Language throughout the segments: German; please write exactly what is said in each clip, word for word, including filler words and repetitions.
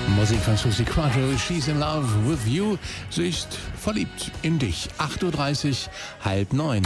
Musik von Susi Quattro, She's in Love with You. Sie ist verliebt in dich. acht Uhr dreißig, halb neun.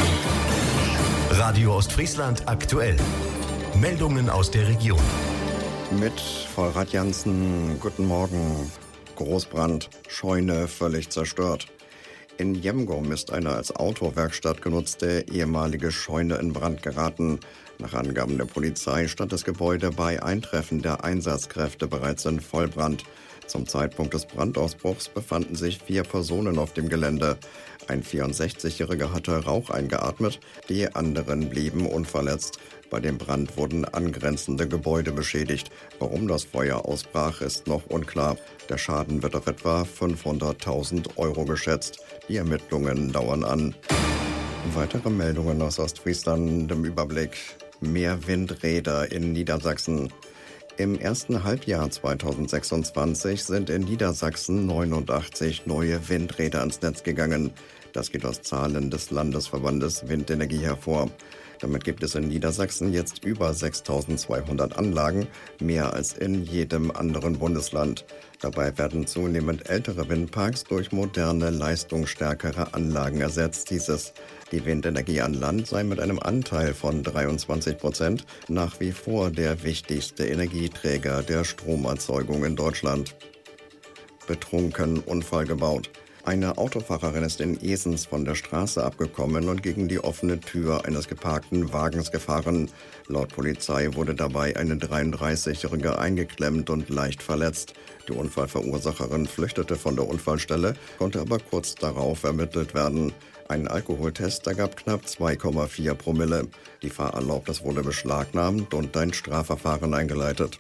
Radio Ostfriesland aktuell. Meldungen aus der Region. Mit Vollrad Jansen, guten Morgen. Großbrand, Scheune völlig zerstört. In Jemgum ist eine als Autowerkstatt genutzte ehemalige Scheune in Brand geraten. Nach Angaben der Polizei stand das Gebäude bei Eintreffen der Einsatzkräfte bereits in Vollbrand. Zum Zeitpunkt des Brandausbruchs befanden sich vier Personen auf dem Gelände. Ein vierundsechzigjähriger hatte Rauch eingeatmet, die anderen blieben unverletzt. Bei dem Brand wurden angrenzende Gebäude beschädigt. Warum das Feuer ausbrach, ist noch unklar. Der Schaden wird auf etwa fünfhunderttausend Euro geschätzt. Die Ermittlungen dauern an. Weitere Meldungen aus Ostfriesland im Überblick. Mehr Windräder in Niedersachsen. Im ersten Halbjahr zweitausendsechsundzwanzig sind in Niedersachsen neunundachtzig neue Windräder ans Netz gegangen. Das geht aus Zahlen des Landesverbandes Windenergie hervor. Damit gibt es in Niedersachsen jetzt über sechstausendzweihundert Anlagen, mehr als in jedem anderen Bundesland. Dabei werden zunehmend ältere Windparks durch moderne, leistungsstärkere Anlagen ersetzt, hieß es. Die Windenergie an Land sei mit einem Anteil von dreiundzwanzig Prozent nach wie vor der wichtigste Energieträger der Stromerzeugung in Deutschland. Betrunken Unfall gebaut. Eine Autofahrerin ist in Esens von der Straße abgekommen und gegen die offene Tür eines geparkten Wagens gefahren. Laut Polizei wurde dabei eine dreiunddreißigjährige eingeklemmt und leicht verletzt. Die Unfallverursacherin flüchtete von der Unfallstelle, konnte aber kurz darauf ermittelt werden. Ein Alkoholtest ergab knapp zwei Komma vier Promille. Die Fahrerlaubnis wurde beschlagnahmt und ein Strafverfahren eingeleitet.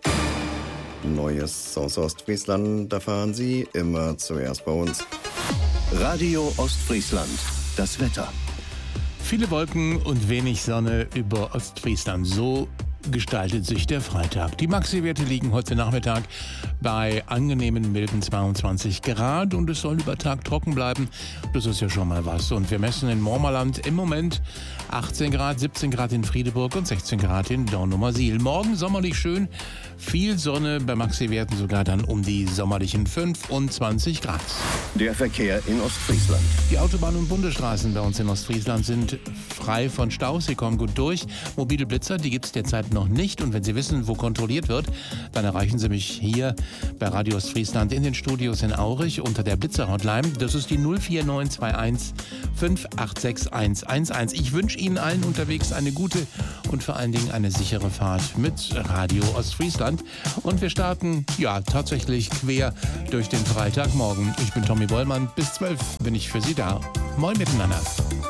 Neues aus Ostfriesland erfahren Sie immer zuerst bei uns. Radio Ostfriesland. Das Wetter. Viele Wolken und wenig Sonne über Ostfriesland. So gestaltet sich der Freitag. Die Maxi-Werte liegen heute Nachmittag bei angenehmen milden zweiundzwanzig Grad und es soll über Tag trocken bleiben. Das ist ja schon mal was. Und wir messen in Mormerland im Moment achtzehn Grad, siebzehn Grad in Friedeburg und sechzehn Grad in Dornumersiel. Morgen sommerlich schön, viel Sonne, bei Maxi-Werten sogar dann um die sommerlichen fünfundzwanzig Grad. Der Verkehr in Ostfriesland. Die Autobahnen und Bundesstraßen bei uns in Ostfriesland sind frei von Staus. Sie kommen gut durch. Mobile Blitzer, die gibt es derzeit noch nicht. Und wenn Sie wissen, wo kontrolliert wird, dann erreichen Sie mich hier bei Radio Ostfriesland in den Studios in Aurich unter der Blitzer-Hotline. Das ist die null vier neun zwei eins fünf acht sechs eins eins eins. Ich wünsche Ihnen allen unterwegs eine gute und vor allen Dingen eine sichere Fahrt mit Radio Ostfriesland. Und wir starten, ja, tatsächlich quer durch den Freitagmorgen. Ich bin Tommy Bollmann. Bis zwölf bin ich für Sie da. Moin miteinander.